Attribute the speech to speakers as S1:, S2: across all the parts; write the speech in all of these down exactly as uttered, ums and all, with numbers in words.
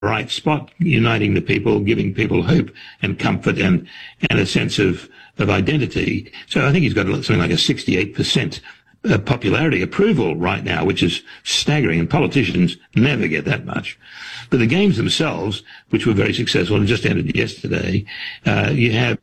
S1: right spot, uniting the people, giving people hope and comfort and, and a sense of, of identity. So I think he's got something like a sixty-eight percent uh, popularity approval right now, which is staggering, and politicians never get that much. But the games themselves, which were very successful and just ended yesterday, uh, you have,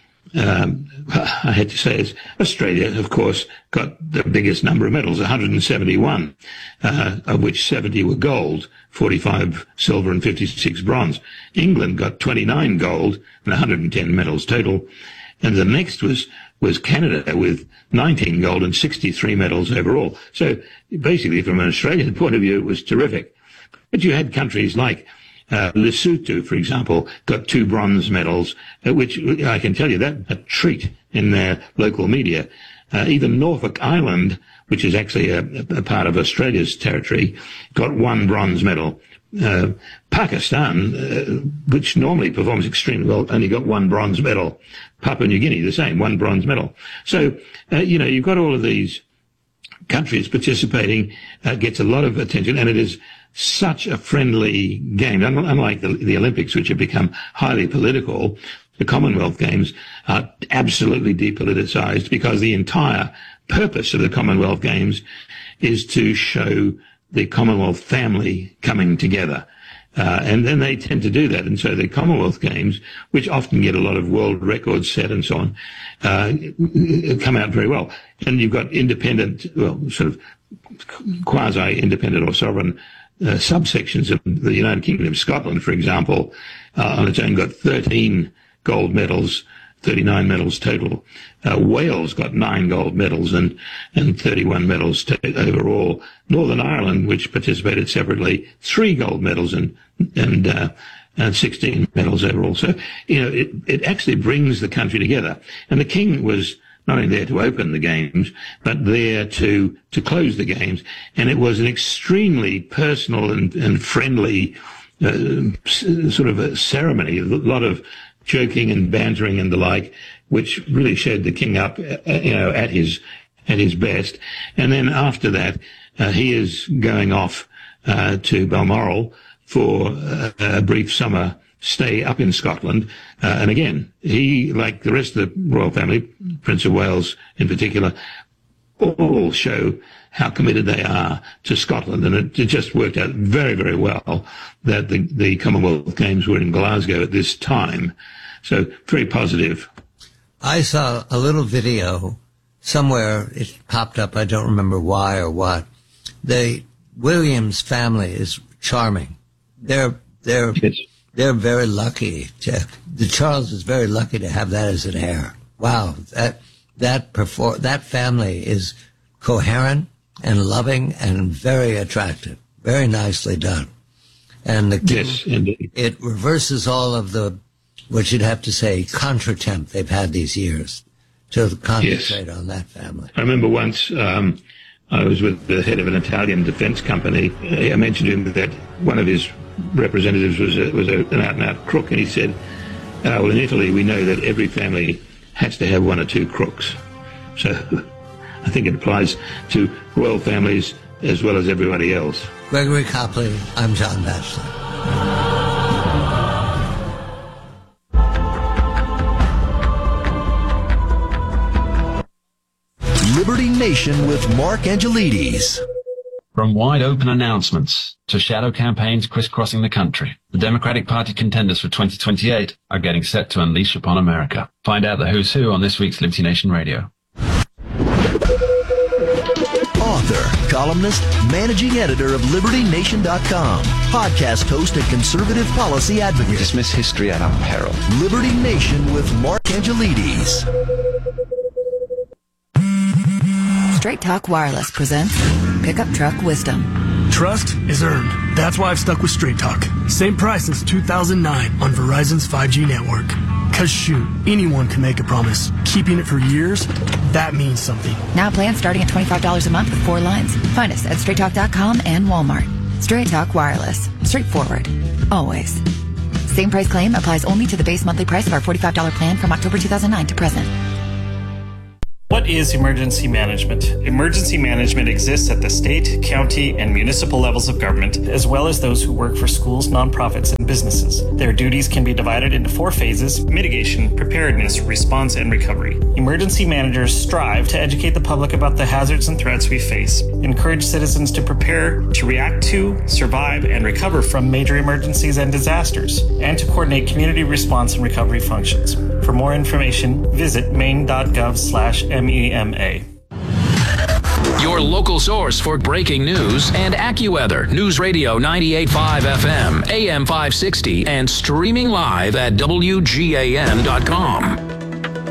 S1: um, I had to say, is Australia, of course, got the biggest number of medals, one hundred seventy-one, uh, of which seventy were gold, forty-five silver and fifty-six bronze. England got twenty-nine gold and one hundred ten medals total. And the next was, was Canada with nineteen gold and sixty-three medals overall. So basically, from an Australian point of view, it was terrific. But you had countries like uh, Lesotho, for example, got two bronze medals, uh, which I can tell you that a treat in their local media. Uh, even Norfolk Island, which is actually a, a part of Australia's territory, got one bronze medal. Uh, Pakistan, uh, which normally performs extremely well, only got one bronze medal. Papua New Guinea, the same, one bronze medal. So, uh, you know, you've got all of these countries participating, uh, gets a lot of attention, and it is such a friendly game. Unlike the, the Olympics, which have become highly political, the Commonwealth Games are absolutely depoliticized, because the entire purpose of the Commonwealth Games is to show the Commonwealth family coming together. Uh, and then they tend to do that. And so the Commonwealth Games, which often get a lot of world records set and so on, uh, come out very well. And you've got independent, well, sort of quasi-independent or sovereign uh, subsections of the United Kingdom. Scotland, for example, uh, on its own got thirteen gold medals, thirty-nine medals total. Uh, Wales got nine gold medals and, and thirty-one medals to, overall. Northern Ireland, which participated separately, three gold medals and, and, uh, and sixteen medals overall. So, you know, it, it actually brings the country together. And the King was not only there to open the games, but there to, to close the games. And it was an extremely personal and, and friendly, uh, sort of a ceremony. A lot of joking and bantering and the like, which really showed the King up, you know, at his at his best. And then after that, uh, he is going off uh, to Balmoral for uh, a brief summer stay up in Scotland. Uh, and again, he, like the rest of the royal family, Prince of Wales in particular, all show how committed they are to Scotland. And it, it just worked out very, very well that the, the Commonwealth Games were in Glasgow at this time. So very positive.
S2: I saw a little video somewhere. It popped up. I don't remember why or what. The Williams family is charming. They're, they're, yes. They're very lucky. The Charles is very lucky to have that as an heir. Wow. That, that perfor- that family is coherent and loving and very attractive. Very nicely done. And the King,
S1: yes, indeed.
S2: It reverses all of the, what you'd have to say, contretemps they've had these years to concentrate yes. on that family.
S1: I remember once um, I was with the head of an Italian defense company. I mentioned to him that one of his representatives was a, was a, an out-and-out crook, and he said, uh, well, in Italy we know that every family has to have one or two crooks. So I think it applies to royal families as well as everybody else.
S2: Gregory Copley, I'm John Batchelor.
S3: Liberty Nation with Mark Angelides.
S4: From wide open announcements to shadow campaigns crisscrossing the country, the Democratic Party contenders for twenty twenty-eight are getting set to unleash upon America. Find out the who's who on this week's Liberty Nation Radio.
S3: Author, columnist, managing editor of Liberty Nation dot com, podcast host and conservative policy advocate.
S5: We dismiss history at our peril.
S3: Liberty Nation with Mark Angelides.
S6: Straight Talk Wireless presents Pickup Truck Wisdom.
S7: Trust is earned. That's why I've stuck with Straight Talk. Same price since two thousand nine on Verizon's five G network. Cause shoot, anyone can make a promise. Keeping it for years, that means something.
S6: Now plans starting at twenty-five dollars a month with four lines. Find us at straight talk dot com and Walmart. Straight Talk Wireless. Straightforward. Always. Same price claim applies only to the base monthly price of our forty-five dollars plan from October two thousand nine to present.
S5: What is emergency management? Emergency management exists at the state, county, and municipal levels of government, as well as those who work for schools, nonprofits, and businesses. Their duties can be divided into four phases: mitigation, preparedness, response, and recovery. Emergency managers strive to educate the public about the hazards and threats we face, encourage citizens to prepare, to react to, survive, and recover from major emergencies and disasters, and to coordinate community response and recovery functions. For more information, visit maine.gov slash MEMA.
S8: Your local source for breaking news and AccuWeather. News Radio ninety-eight point five F M, A M five sixty, and streaming live at W G A N dot com.